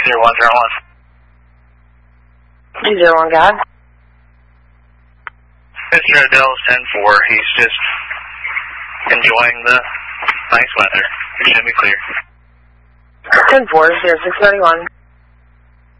0101. 01 God. Mr. Odell's 10-4. He's just enjoying the nice weather. It should be clear. 10-4, 0631.